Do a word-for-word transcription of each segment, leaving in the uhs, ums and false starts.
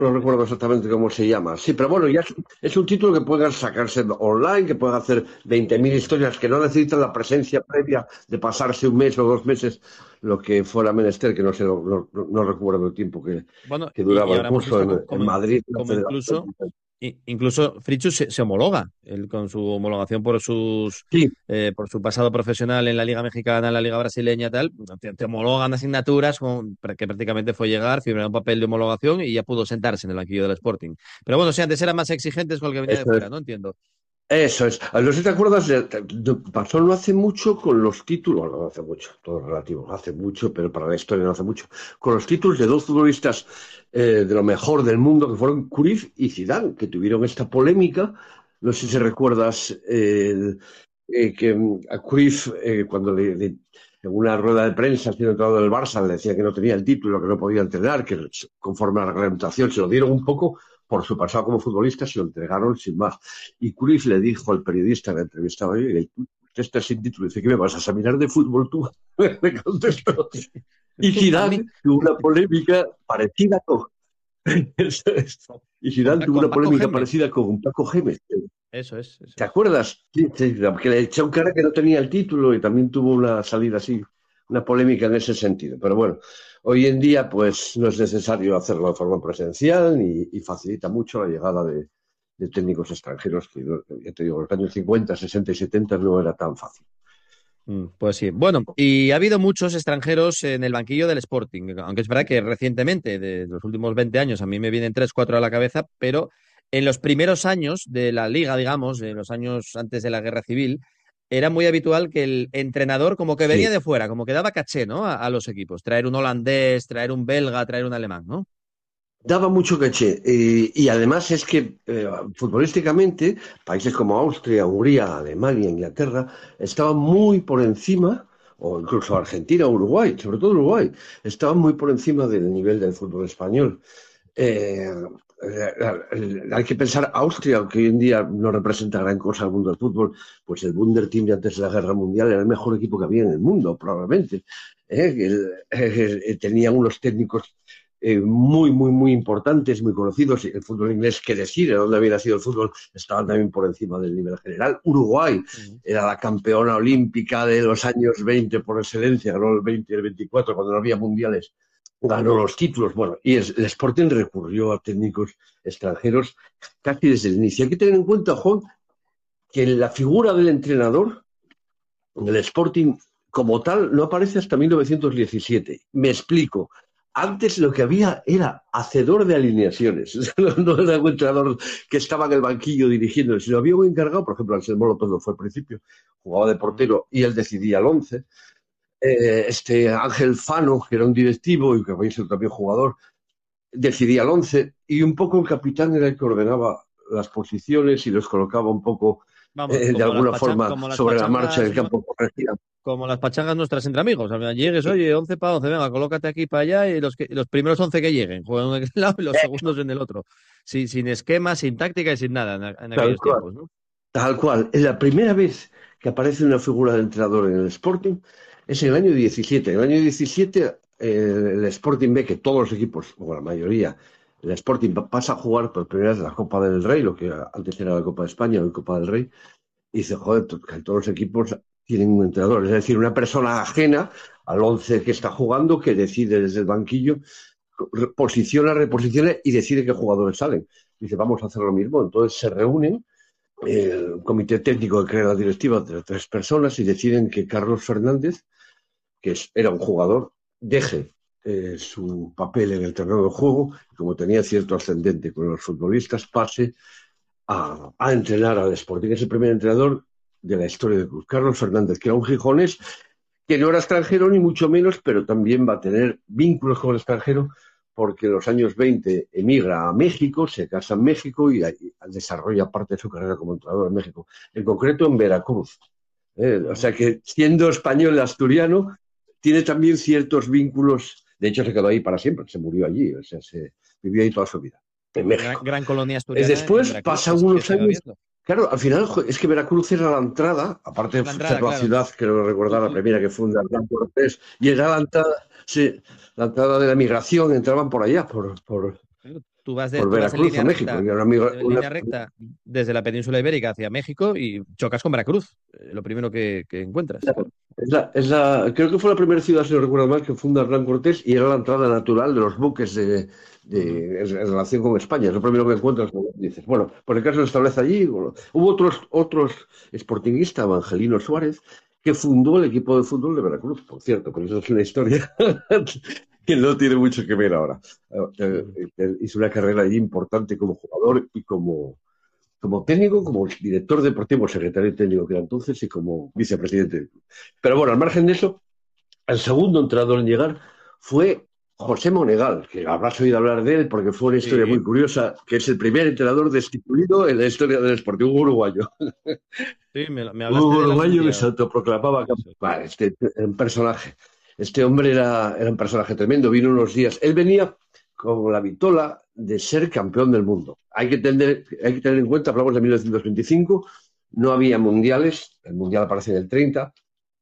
No recuerdo exactamente cómo se llama. Sí, pero bueno, ya es, es un título que puedan sacarse online, que pueden hacer veinte mil historias, que no necesitan la presencia previa de pasarse un mes o dos meses, lo que fuera menester, que no sé, no, no- no recuerdo el tiempo que, Bueno, que y, y duraba el ahora hemos curso visto en, co- en como, Madrid, en la como Federación. incluso, i- incluso Frichus se, se homologa, él con su homologación por sus Sí, eh, por su pasado profesional en la Liga Mexicana, en la Liga Brasileña, tal, te, te homologan asignaturas con- que prácticamente fue llegar, firmar un papel de homologación y ya pudo sentarse en el banquillo del Sporting. Pero bueno, si antes eran más exigentes con el que venía de eso es. fuera, ¿no? Entiendo. Eso es. A No sé si te acuerdas, de- de- pasó no hace mucho con los títulos, bueno, no hace mucho, todo es relativo, no hace mucho, pero para la historia no hace mucho, con los títulos de dos futbolistas eh, de lo mejor del mundo, que fueron Cruyff y Zidane, que tuvieron esta polémica. No sé si Ujú. recuerdas eh, eh, que mm, a Cruyff, eh, cuando le- le- en una rueda de prensa, siendo entrado del Barça, le decía que no tenía el título, que no podía entrenar, que conforme a la reglamentación se lo dieron un poco por su pasado como futbolista, se lo entregaron sin más. Y Cruyff le dijo al periodista que la entrevistaba, oye, usted está sin título, dice, ¿qué me vas a examinar de fútbol tú? Le contestó. Y A mí, Zidane tuvo una polémica parecida con... y con, Zidane Pa- tuvo con una Paco polémica Gémez. parecida con Paco Gémez. Eso es, eso ¿Te es. acuerdas? Sí, sí, que le echó un cara que no tenía el título y también tuvo una salida así, una polémica en ese sentido. Pero bueno, hoy en día pues no es necesario hacerlo de forma presencial y, y facilita mucho la llegada de, de técnicos extranjeros que, ya te digo, en los años cincuenta, sesenta y setenta no era tan fácil. Mm, Pues sí. Bueno, y ha habido muchos extranjeros en el banquillo del Sporting, aunque es verdad que recientemente, de los últimos veinte años, a mí me vienen tres, cuatro a la cabeza, pero en los primeros años de la liga, digamos, en los años antes de la Guerra Civil, era muy habitual que el entrenador como que venía Sí, de fuera, como que daba caché, ¿no? A, a los equipos, traer un holandés, traer un belga, traer un alemán, ¿no? daba mucho caché. Eh, y además es que eh, futbolísticamente países como Austria, Hungría, Alemania, Inglaterra estaban muy por encima, o incluso Argentina, Uruguay, sobre todo Uruguay, estaban muy por encima del nivel del fútbol español. Eh, eh, hay que pensar Austria, que hoy en día no representa gran cosa al mundo del fútbol, pues el Wunderteam de antes de la Guerra Mundial era el mejor equipo que había en el mundo, probablemente. Eh, el- eh, tenía unos técnicos eh, muy, muy, muy importantes, muy conocidos. El fútbol inglés, que decir, dónde había nacido el fútbol, estaban también por encima del nivel general. Uruguay Ujú. era la campeona olímpica de los años veinte por excelencia, ganó el veinte y el veinticuatro cuando no había mundiales, ganó los títulos. Bueno, y es, el Sporting recurrió a técnicos extranjeros casi desde el inicio. Hay que tener en cuenta, Juan, que la figura del entrenador en el Sporting como tal no aparece hasta mil novecientos diecisiete. Me explico. Antes lo que había era hacedor de alineaciones. No era un entrenador que estaba en el banquillo dirigiendo, sino había un encargado, por ejemplo, Anselmo López no fue al principio, jugaba de Ujú. portero y él decidía el once. Eh, este Ángel Fano, que era un directivo y que había sido también jugador, decidía el once y un poco el capitán era el que ordenaba las posiciones y los colocaba un poco Vamos, eh, de como las alguna pachan- forma como las sobre la marcha en pachangas, el campo. Corregía. como las pachangas nuestras entre amigos. O sea, llegues, oye, once para once, venga, colócate aquí para allá y los, que, los primeros once que lleguen, juegan en aquel lado y los segundos en el otro. Sin, sin esquema, sin táctica y sin nada en, a- en Tal aquellos cual, tiempos, ¿no? tal cual. Es la primera vez que aparece una figura de entrenador en el Sporting, es en el año diecisiete. En el año diecisiete, eh, el Sporting ve que todos los equipos, o la mayoría, el Sporting pasa a jugar por primera vez la Copa del Rey, lo que antes era la Copa de España, la Copa del Rey, y dice, joder, que todos los equipos tienen un entrenador, es decir, una persona ajena al once que está jugando, que decide desde el banquillo, posiciona, reposiciona y decide qué jugadores salen. Dice, vamos a hacer lo mismo. Entonces se reúnen el comité técnico que crea la directiva de tres personas y deciden que Carlos Fernández, que es, era un jugador, deje eh, su papel en el terreno de juego, y como tenía cierto ascendente con los futbolistas, pase a, a entrenar al Sporting. Es el primer entrenador de la historia del club. Carlos Fernández, que era un gijonés, que no era extranjero ni mucho menos, pero también va a tener vínculos con el extranjero porque en los años veinte emigra a México, se casa en México y, y desarrolla parte de su carrera como entrenador en México, en concreto en Veracruz. ¿Eh? O Ujú. sea que siendo español asturiano, tiene también ciertos vínculos. De hecho, se quedó ahí para siempre, se murió allí, o sea, se vivió ahí toda su vida, en Gran, México. gran colonia Eh, asturiana en Después Veracruz, que, pasan es- que unos sigue años. habiendo. Claro, al final jo, es que Veracruz era la entrada, aparte Es de la ser entrada, la claro. ciudad, creo recordar, la primera que funda Hernán Cortés, y era la entrada, sí, la entrada de la migración, entraban por allá, por, por, Claro. Tú vas, de, por tú vas en Veracruz línea o México. recta, Y un amigo, en una, línea recta desde la península ibérica hacia México y chocas con Veracruz, eh, lo primero que, que encuentras, claro. es la, es la, creo que fue la primera ciudad, si no recuerdo mal, que funda Hernán Cortés y era la entrada natural de los buques de, Ujú. de, en relación con España. Es lo primero que encuentras, como dices. Bueno, por el caso se establece allí. Bueno, hubo otros, otros sportinguistas, Evangelino Suárez, que fundó el equipo de fútbol de Veracruz, por cierto, pero eso es una historia que no tiene mucho que ver ahora. Eh, Ujú. eh, hizo una carrera allí importante como jugador y como como técnico, como director deportivo, secretario técnico que era entonces y como vicepresidente. Pero bueno, al margen de eso, el segundo entrenador en llegar fue José Monegal, que habrás oído hablar de él porque fue una historia Sí, muy curiosa, que es el primer entrenador destituido en la historia del Sporting, un uruguayo. sí, me, me Un hablaste de él algún uruguayo que día. se autoproclamaba Eso. vale, este, un personaje. Este hombre era, era un personaje tremendo, vino unos días. Él venía con la vitola de ser campeón del mundo. Hay que tener, hay que tener en cuenta, hablamos de mil novecientos veinticinco, no había mundiales, el mundial aparece en el treinta,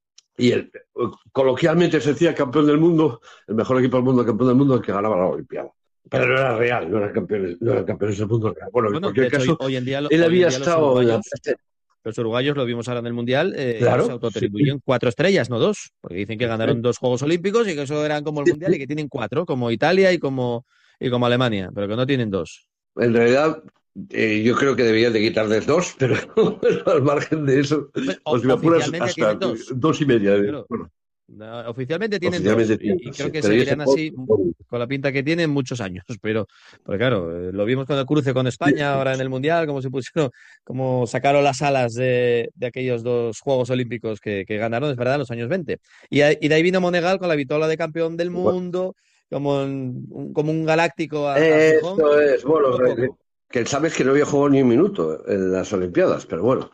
y el, coloquialmente se decía campeón del mundo, el mejor equipo del mundo, campeón del mundo, el que ganaba la Olimpiada. Pero no era real, no eran campeones, no eran campeones del mundo real. Bueno, en Bueno, de cualquier hecho, hoy, caso, hoy en día, lo- él hoy en había día los estado en la... uruguayos, los uruguayos lo vimos ahora en el Mundial, eh, ellos se Claro, sí, autoatribuyen cuatro estrellas, no dos, porque dicen que ganaron dos Juegos Olímpicos y que eso eran como el sí, Mundial y que tienen cuatro, como Italia y como, y como Alemania, pero que no tienen dos. en realidad, eh, yo creo que deberían de quitarles dos, pero al margen de eso, Hombre, o o- si me apuras, oficialmente hasta tienen dos. dos y media. Claro. Bueno, No, oficialmente tienen dos oficialmente tienen y, y dos, creo sí, que pero ellos se seguirán ponen- así con la pinta que tienen muchos años. Pero, pero claro, eh, lo vimos con el cruce con España ahora en el Mundial, como se pusieron, como sacaron las alas de, de aquellos dos Juegos Olímpicos que, que ganaron, es verdad, en los años veinte. Y, a- y de ahí vino Monegal con la vitola de campeón del bueno, mundo, como un, como un galáctico a, a Gijón, eso y es, bueno, poco a que, poco. que sabes que no había jugado ni un minuto en las Olimpiadas, pero bueno,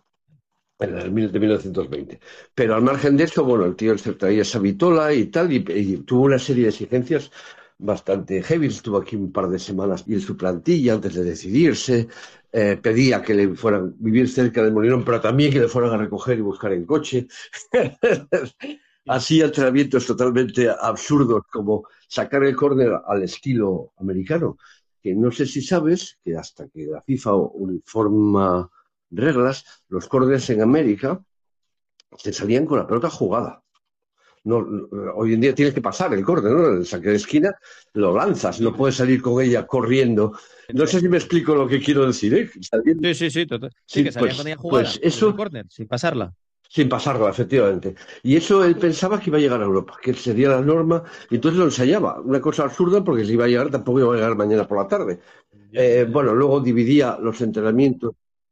en el mil- de mil novecientos veinte. Pero al margen de esto, bueno, el tío se traía esa vitola y tal, y, y tuvo una serie de exigencias bastante heavy. Estuvo aquí un par de semanas y en su plantilla antes de decidirse. Eh, pedía que le fueran vivir cerca del Molinón, pero también que le fueran a recoger y buscar en coche. Así entrenamientos totalmente absurdos como sacar el córner al estilo americano, que no sé si sabes que hasta que la FIFA uniforma reglas, los córneres en América se salían con la pelota jugada. No, no, hoy en día tienes que pasar el córner, ¿no? El saque de esquina lo lanzas, no Sí, puedes salir con ella corriendo. No sé si me explico lo que quiero decir, ¿eh? Saliendo- sí, sí, sí, total. Sí, Sí, que salían con pues, ella jugada pues desde el eso córner, sin pasarla. sin pasarlo, efectivamente. Y eso él pensaba que iba a llegar a Europa, que sería la norma, y entonces lo ensayaba. Una cosa absurda porque si iba a llegar tampoco iba a llegar mañana por la tarde. Ya, Eh, ya, ya. bueno, luego dividía los entrenamientos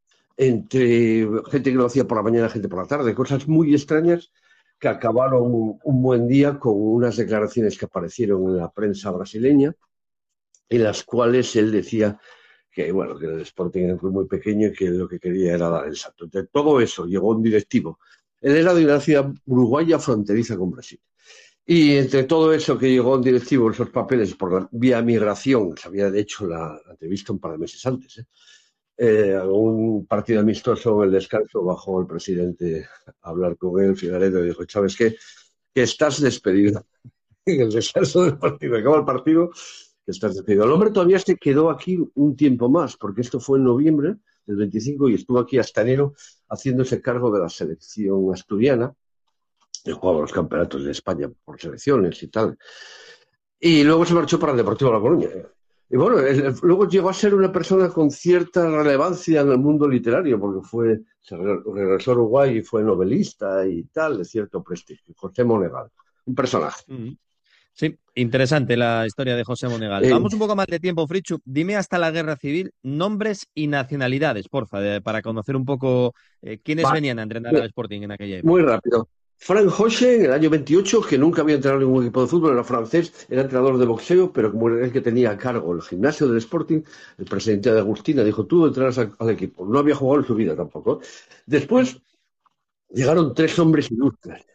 entre gente que lo hacía por la mañana, gente por la tarde, cosas muy extrañas que acabaron un, un buen día con unas declaraciones que aparecieron en la prensa brasileña, en las cuales él decía que, bueno, que el Sporting era un club muy pequeño y que lo que quería era dar el salto. De todo eso llegó un directivo. Él era de una ciudad uruguaya fronteriza con Brasil. Y entre todo eso que llegó un directivo, esos papeles por la vía migración, se había hecho la, la entrevista un par de meses antes, ¿eh? Eh, un partido amistoso en el descanso bajó el presidente a hablar con él, Figaredo, y dijo, ¿sabes qué? Que estás despedido. En el descanso del partido, acaba el partido, que estás despedido. El hombre todavía se quedó aquí un tiempo más, porque esto fue en noviembre del veinticinco y estuvo aquí hasta enero haciéndose cargo de la selección asturiana, que jugaba los campeonatos de España por selecciones y tal. Y luego se marchó para el Deportivo La Coruña. Y bueno, él, luego llegó a ser una persona con cierta relevancia en el mundo literario, porque fue, se regresó a Uruguay y fue novelista y tal, de cierto prestigio. José Monegal, un personaje. Ujú. Sí, interesante la historia de José Monegal. Eh, Vamos un poco más de tiempo, Frichu. Dime hasta la Guerra Civil nombres y nacionalidades, porfa, de- para conocer un poco eh, quiénes va, venían a entrenar al Sporting en aquella muy época. rápido. Frank Hoche, en el año veintiocho, que nunca había entrenado en ningún equipo de fútbol, era francés, era entrenador de boxeo, pero como era el que tenía a cargo el gimnasio del Sporting, el presidente de Agustina dijo, tú entrenarás al, al equipo. No había jugado en su vida tampoco. Después llegaron tres hombres ilustres.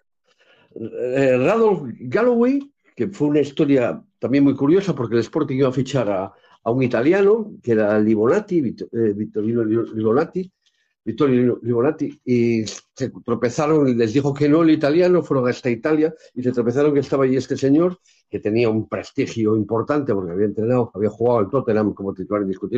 Eh, Radolf Galloway, que fue una historia también muy curiosa porque el Sporting iba a fichar a, a un italiano, que era Libonati, Vit- eh, Vittorino Libonati, Vittorio Limonati, y se tropezaron, les dijo que no el italiano, fueron hasta Italia y se tropezaron que estaba allí este señor que tenía un prestigio importante porque había entrenado, había jugado al Tottenham como titular indiscutible